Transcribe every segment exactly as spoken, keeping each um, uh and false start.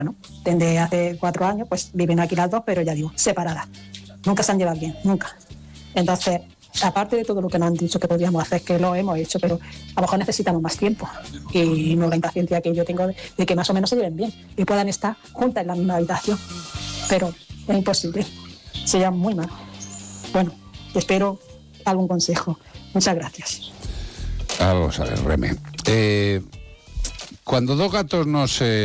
bueno, desde hace cuatro años, pues viven aquí las dos, pero ya digo, separadas. Nunca se han llevado bien, nunca. Entonces, aparte de todo lo que nos han dicho que podíamos hacer, que lo hemos hecho, pero a lo mejor necesitamos más tiempo. Y no la impaciencia que yo tengo de, de que más o menos se lleven bien y puedan estar juntas en la misma habitación. Pero es imposible. Se llevan muy mal. Bueno, espero algún consejo. Muchas gracias. Vamos a ver, Reme. Eh, cuando dos gatos no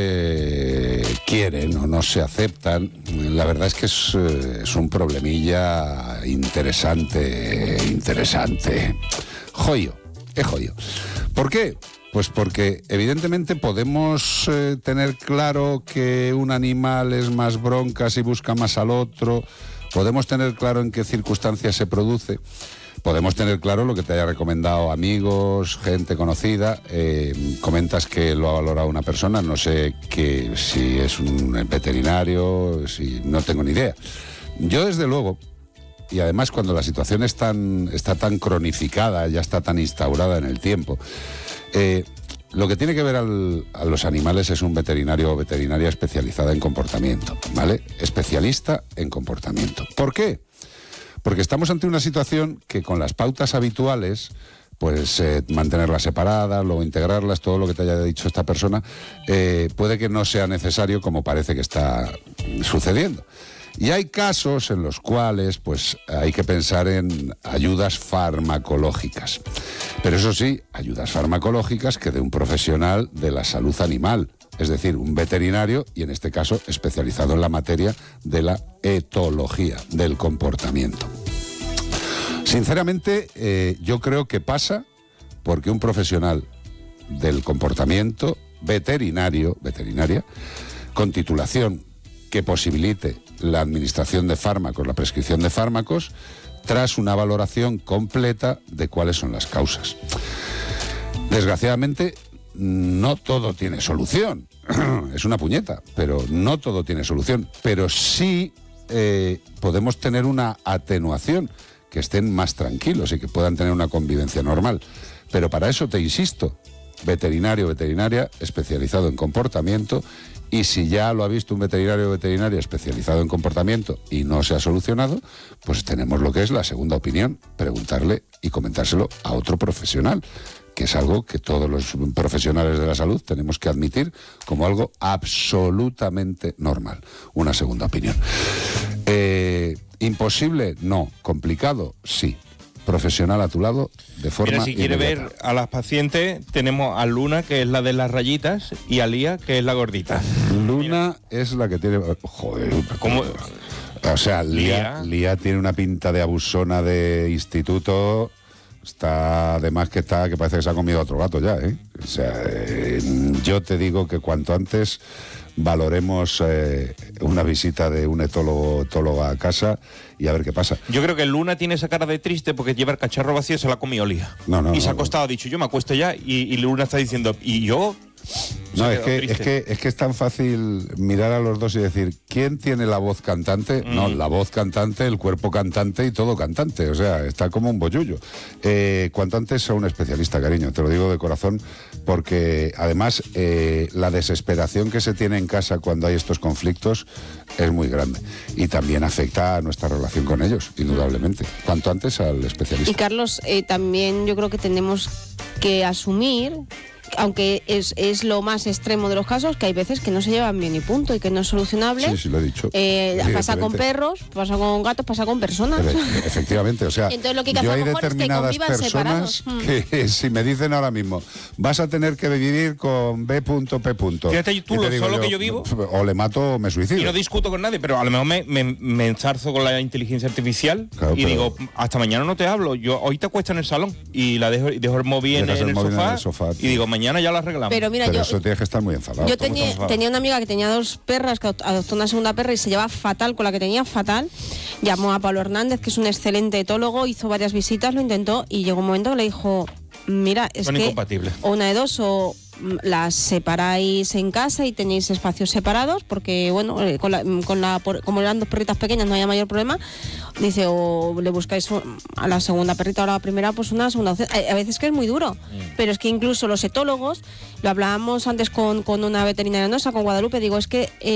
se quieren o no se aceptan, la verdad es que es, es un problemilla interesante, interesante. Joyo, es joyo. ¿Por qué? Pues porque evidentemente podemos eh, tener claro que un animal es más broncas y busca más al otro, podemos tener claro en qué circunstancias se produce, podemos tener claro lo que te haya recomendado amigos, gente conocida. Eh, comentas que lo ha valorado una persona, no sé que, si es un veterinario, si no tengo ni idea. Yo desde luego, y además cuando la situación es tan, está tan cronificada, ya está tan instaurada en el tiempo, eh, lo que tiene que ver al, a los animales es un veterinario o veterinaria especializada en comportamiento, ¿vale? Especialista en comportamiento. ¿Por qué? Porque estamos ante una situación que con las pautas habituales, pues eh, mantenerlas separadas, luego integrarlas, todo lo que te haya dicho esta persona, eh, puede que no sea necesario como parece que está sucediendo. Y hay casos en los cuales pues hay que pensar en ayudas farmacológicas. Pero eso sí, ayudas farmacológicas que de un profesional de la salud animal, es decir, un veterinario y en este caso especializado en la materia de la etología, del comportamiento. Sinceramente, eh, yo creo que pasa porque un profesional del comportamiento veterinario, veterinaria, con titulación que posibilite la administración de fármacos, la prescripción de fármacos, tras una valoración completa de cuáles son las causas. Desgraciadamente, no todo tiene solución. Es una puñeta, pero no todo tiene solución. Pero sí eh, podemos tener una atenuación, que estén más tranquilos y que puedan tener una convivencia normal. Pero para eso te insisto, veterinario o veterinaria especializado en comportamiento. Y si ya lo ha visto un veterinario o veterinaria especializado en comportamiento y no se ha solucionado, pues tenemos lo que es la segunda opinión, preguntarle y comentárselo a otro profesional, que es algo que todos los profesionales de la salud tenemos que admitir como algo absolutamente normal, una segunda opinión. Eh, ¿Imposible? No. ¿Complicado? Sí. Profesional a tu lado de forma Mira, si quiere inmediata. ver a las pacientes, tenemos a Luna, que es la de las rayitas, y a Lía, que es la gordita. Luna es la que tiene... Joder, ¿Cómo? O sea, Lía, Lía. Lía tiene una pinta de abusona de instituto. Está, además que está, que parece que se ha comido a otro gato ya, ¿eh? O sea, eh, yo te digo que cuanto antes valoremos eh, una visita de un etólogo, etóloga a casa y a ver qué pasa. Yo creo que Luna tiene esa cara de triste porque lleva el cacharro vacío y se la ha comido Lía. No, no, y se ha no, acostado, ha dicho, yo me acuesto ya, y, y Luna está diciendo, ¿y yo? Se No, ha es quedado que, triste. es, que, es que es tan fácil mirar a los dos y decir, ¿quién tiene la voz cantante? Mm. No, la voz cantante, el cuerpo cantante y todo cantante. O sea, está como un bollullo. Eh, cuanto antes sea un especialista, cariño, te lo digo de corazón, porque además eh, la desesperación que se tiene en casa cuando hay estos conflictos es muy grande. Y también afecta a nuestra relación con ellos, indudablemente. Cuanto antes al especialista. Y Carlos, eh, también yo creo que tenemos que asumir, aunque es, es lo más extremo de los casos, que hay veces que no se llevan bien y punto, y que no es solucionable. Sí, sí, lo he dicho. Eh, pasa con perros, pasa con gatos, pasa con personas. E- efectivamente, o sea, Entonces, lo que hay que yo hacer hay a lo mejor es que determinadas convivan personas separados. que si me dicen ahora mismo, vas a tener que vivir con B punto P punto. Fíjate tú y te lo digo solo que yo vivo. O le mato o me suicido. Y no discuto con nadie, pero a lo mejor me, me, me enzarzo con la inteligencia artificial. Claro, y pero- digo, hasta mañana no te hablo, yo hoy te acuesto en el salón y la dejo, y dejo el móvil en, Dejas en el el, móvil en sofá, el sofá, y tío. digo, mañana ya lo arreglamos. Pero mira, Pero yo, eso tienes que estar muy enfadado. yo ¿cómo tenía, estamos? tenía una amiga que tenía dos perras, que adoptó una segunda perra y se llevaba fatal con la que tenía, fatal. Llamó a Pablo Hernández, que es un excelente etólogo, hizo varias visitas, lo intentó y llegó un momento que le dijo, mira, es Son que incompatibles. o una de dos, o las separáis en casa y tenéis espacios separados, porque bueno, eh, con la, con la, por, como eran dos perritas pequeñas no haya mayor problema. Dice, o le buscáis a la segunda perrita o a la primera, pues una segunda opción. A, a veces que es muy duro, mm. pero es que incluso los etólogos, lo hablábamos antes con, con una veterinaria nuestra, con Guadalupe, digo, es que... Eh,